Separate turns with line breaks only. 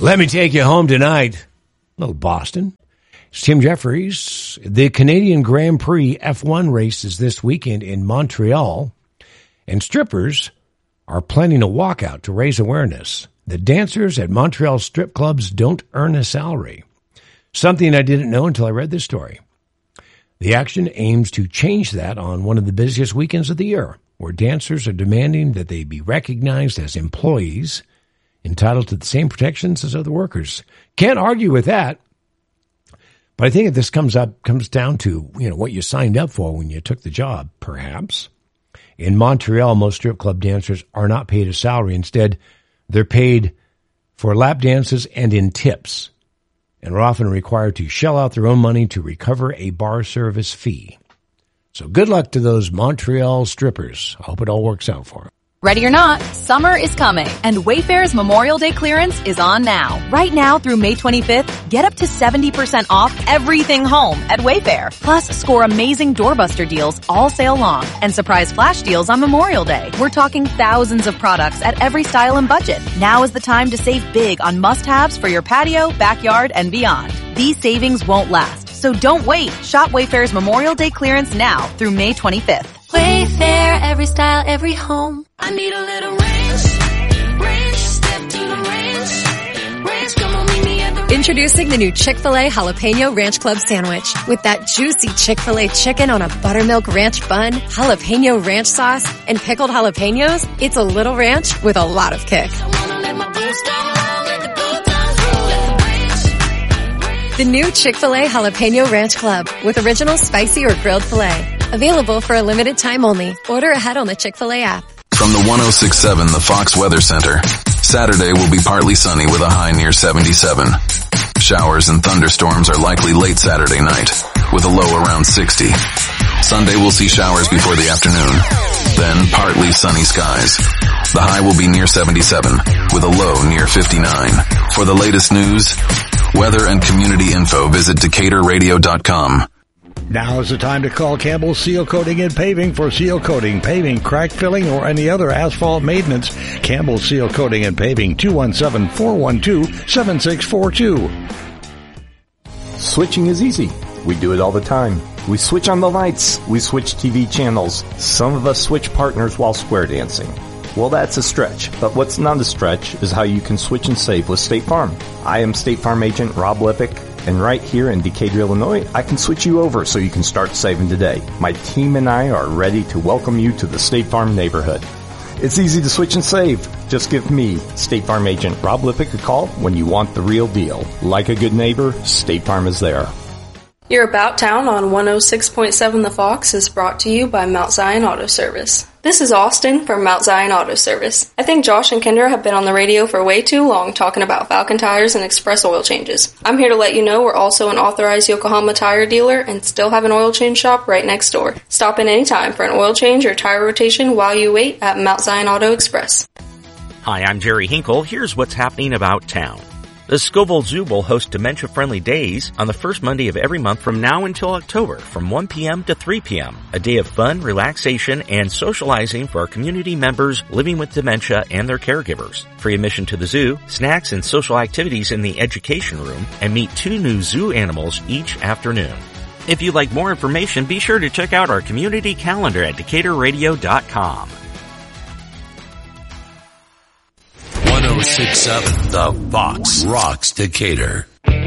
Let me take you home tonight. Little Boston. It's Tim Jeffries. The Canadian Grand Prix F1 race is this weekend in Montreal, and strippers are planning a walkout to raise awareness. The dancers at Montreal strip clubs don't earn a salary. Something I didn't know until I read this story. The action aims to change that on one of the busiest weekends of the year, where dancers are demanding that they be recognized as employees entitled to the same protections as other workers. Can't argue with that. But I think if this comes down to, what you signed up for when you took the job, perhaps. In Montreal, most strip club dancers are not paid a salary. Instead, they're paid for lap dances and in tips, and are often required to shell out their own money to recover a bar service fee. So good luck to those Montreal strippers. I hope it all works out for them.
Ready or not, summer is coming, and Wayfair's Memorial Day clearance is on now. Right now through May 25th, get up to 70% off everything home at Wayfair. Plus, score amazing doorbuster deals all sale long and surprise flash deals on Memorial Day. We're talking thousands of products at every style and budget. Now is the time to save big on must-haves for your patio, backyard, and beyond. These savings won't last, so don't wait. Shop Wayfair's Memorial Day clearance now through May 25th.
Wayfair, every style, every home. I need a little range, step to the range, come on, meet me at the
Introducing the new Chick-fil-A Jalapeno Ranch Club Sandwich. With that juicy Chick-fil-A chicken on a buttermilk ranch bun, jalapeno ranch sauce, and pickled jalapenos, it's a little ranch with a lot of kick. The new Chick-fil-A Jalapeno Ranch Club with original spicy or grilled filet. Available for a limited time only. Order ahead on the Chick-fil-A app.
From the 106.7 The Fox Weather Center, Saturday will be partly sunny with a high near 77. Showers and thunderstorms are likely late Saturday night, with a low around 60. Sunday will see showers before the afternoon, then partly sunny skies. The high will be near 77, with a low near 59. For the latest news, weather, and community info, visit DecaturRadio.com.
Now is the time to call Campbell Seal Coating and Paving for seal coating, paving, crack filling, or any other asphalt maintenance. Campbell Seal Coating and Paving, 217-412-7642.
Switching is easy. We do it all the time. We switch on the lights. We switch TV channels. Some of us switch partners while square dancing. Well, that's a stretch, but what's not a stretch is how you can switch and save with State Farm. I am State Farm agent Rob Lippick, and right here in Decatur, Illinois, I can switch you over so you can start saving today. My team and I are ready to welcome you to the State Farm neighborhood. It's easy to switch and save. Just give me, State Farm agent Rob Lippick, a call when you want the real deal. Like a good neighbor, State Farm is there.
Your About Town on 106.7 The Fox is brought to you by Mount Zion Auto Service. This is Austin from Mount Zion Auto Service. I think Josh and Kendra have been on the radio for way too long talking about Falcon tires and express oil changes. I'm here to let you know we're also an authorized Yokohama tire dealer and still have an oil change shop right next door. Stop in anytime for an oil change or tire rotation while you wait at Mount Zion Auto Express.
Hi, I'm Jerry Hinkle. Here's what's happening about town. The Scoville Zoo will host dementia-friendly days on the first Monday of every month from now until October from 1 p.m. to 3 p.m. A day of fun, relaxation, and socializing for our community members living with dementia and their caregivers. Free admission to the zoo, snacks and social activities in the education room, and meet 2 new zoo animals each afternoon. If you'd like more information, be sure to check out our community calendar at DecaturRadio.com.
106.7 The Fox rocks Decatur.